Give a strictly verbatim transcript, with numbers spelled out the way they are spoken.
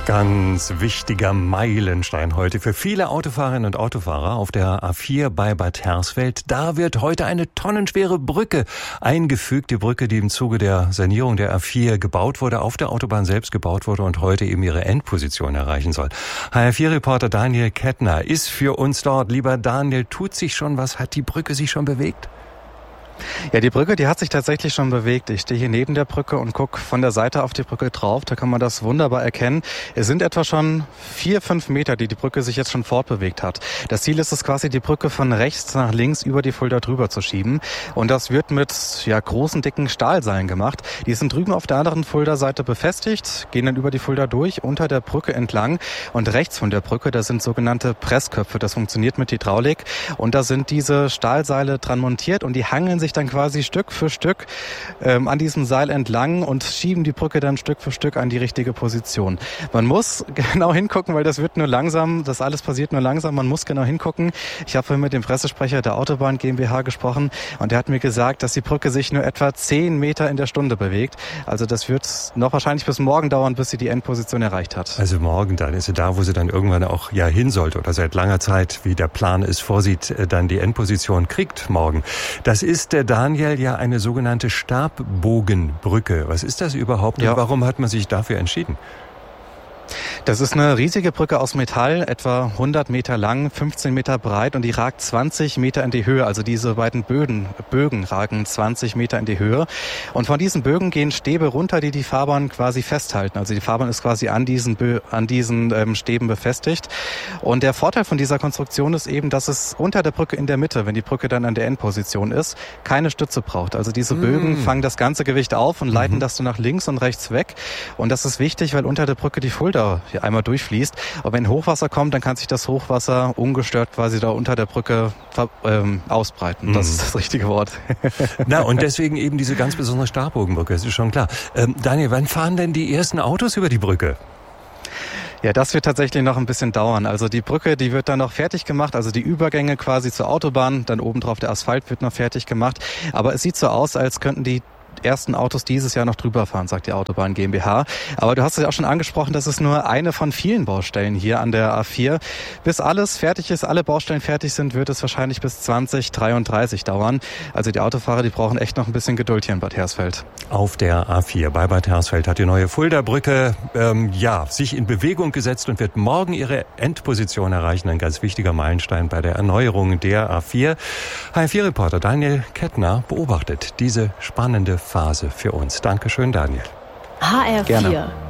Ganz wichtiger Meilenstein heute für viele Autofahrerinnen und Autofahrer auf der A vier bei Bad Hersfeld. Da wird heute eine tonnenschwere Brücke eingefügt. Die Brücke, die im Zuge der Sanierung der A vier gebaut wurde, auf der Autobahn selbst gebaut wurde und heute eben ihre Endposition erreichen soll. H R vier Reporter Daniel Kettner ist für uns dort. Lieber Daniel, tut sich schon was? Hat die Brücke sich schon bewegt? Ja, die Brücke, die hat sich tatsächlich schon bewegt. Ich stehe hier neben der Brücke und gucke von der Seite auf die Brücke drauf. Da kann man das wunderbar erkennen. Es sind etwa schon vier, fünf Meter, die die Brücke sich jetzt schon fortbewegt hat. Das Ziel ist es quasi, die Brücke von rechts nach links über die Fulda drüber zu schieben. Und das wird mit ja großen, dicken Stahlseilen gemacht. Die sind drüben auf der anderen Fulda-Seite befestigt, gehen dann über die Fulda durch, unter der Brücke entlang. Und rechts von der Brücke, da sind sogenannte Pressköpfe. Das funktioniert mit Hydraulik. Und da sind diese Stahlseile dran montiert und die hangeln sich dann quasi Stück für Stück ähm, an diesem Seil entlang und schieben die Brücke dann Stück für Stück an die richtige Position. Man muss genau hingucken, weil das wird nur langsam, das alles passiert nur langsam, man muss genau hingucken. Ich habe vorhin mit dem Pressesprecher der Autobahn GmbH gesprochen und der hat mir gesagt, dass die Brücke sich nur etwa zehn Meter in der Stunde bewegt. Also das wird noch wahrscheinlich bis morgen dauern, bis sie die Endposition erreicht hat. Also morgen, dann ist sie da, wo sie dann irgendwann auch ja hin sollte oder seit langer Zeit, wie der Plan es vorsieht, dann die Endposition kriegt morgen. Das ist der Daniel ja eine sogenannte Stabbogenbrücke. Was ist das überhaupt ja. und warum hat man sich dafür entschieden? Das ist eine riesige Brücke aus Metall, etwa hundert Meter lang, fünfzehn Meter breit und die ragt zwanzig Meter in die Höhe. Also diese beiden Bögen, Bögen ragen zwanzig Meter in die Höhe. Und von diesen Bögen gehen Stäbe runter, die die Fahrbahn quasi festhalten. Also die Fahrbahn ist quasi an diesen, Bö- an diesen ähm, Stäben befestigt. Und der Vorteil von dieser Konstruktion ist eben, dass es unter der Brücke in der Mitte, wenn die Brücke dann an der Endposition ist, keine Stütze braucht. Also diese mm. Bögen fangen das ganze Gewicht auf und leiten mm-hmm. das dann nach links und rechts weg. Und das ist wichtig, weil unter der Brücke die Fulda hier einmal durchfließt. Aber wenn Hochwasser kommt, dann kann sich das Hochwasser ungestört quasi da unter der Brücke ähm, ausbreiten. Das mm. ist das richtige Wort. Na, und deswegen eben diese ganz besondere Stabbogenbrücke, das ist schon klar. Ähm, Daniel, wann fahren denn die ersten Autos über die Brücke? Ja, das wird tatsächlich noch ein bisschen dauern. Also die Brücke, die wird dann noch fertig gemacht, also die Übergänge quasi zur Autobahn, dann obendrauf der Asphalt wird noch fertig gemacht. Aber es sieht so aus, als könnten die ersten Autos dieses Jahr noch drüber fahren, sagt die Autobahn GmbH. Aber du hast es ja auch schon angesprochen, das ist nur eine von vielen Baustellen hier an der A vier. Bis alles fertig ist, alle Baustellen fertig sind, wird es wahrscheinlich bis zwanzig dreiunddreißig dauern. Also die Autofahrer, die brauchen echt noch ein bisschen Geduld hier in Bad Hersfeld. Auf der A vier bei Bad Hersfeld hat die neue Fulda-Brücke ähm, ja, sich in Bewegung gesetzt und wird morgen ihre Endposition erreichen. Ein ganz wichtiger Meilenstein bei der Erneuerung der A vier. H R vier Reporter Daniel Kettner beobachtet diese spannende Phase für uns. Dankeschön, Daniel. H R vier. Gerne.